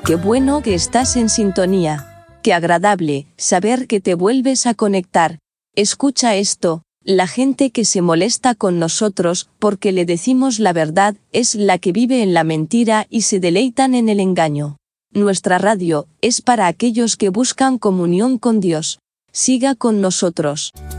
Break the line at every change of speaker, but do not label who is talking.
Qué bueno que estás en sintonía. Qué agradable saber que te vuelves a conectar. Escucha esto, la gente que se molesta con nosotros porque le decimos la verdad es la que vive en la mentira y se deleitan en el engaño. Nuestra radio es para aquellos que buscan comunión con Dios. Siga con nosotros.